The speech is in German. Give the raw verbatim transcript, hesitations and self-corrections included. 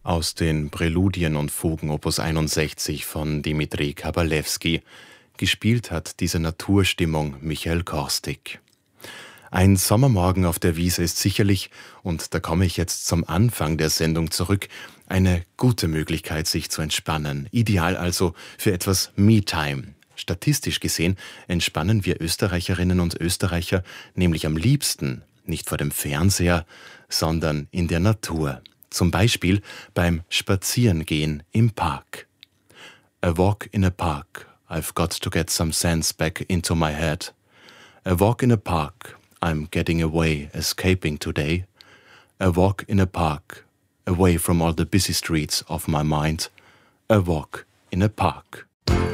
Aus den Präludien und Fugen Opus einundsechzig von Dimitri Kabalewski. Gespielt hat diese Naturstimmung Michael Korstig. Ein Sommermorgen auf der Wiese ist sicherlich, und da komme ich jetzt zum Anfang der Sendung zurück, eine gute Möglichkeit, sich zu entspannen. Ideal also für etwas Me-Time. Statistisch gesehen entspannen wir Österreicherinnen und Österreicher nämlich am liebsten nicht vor dem Fernseher, sondern in der Natur. Zum Beispiel beim Spazierengehen im Park. A walk in a park. I've got to get some sense back into my head. A walk in a park. I'm getting away, escaping today. A walk in a park. Away from all the busy streets of my mind. A walk in a park.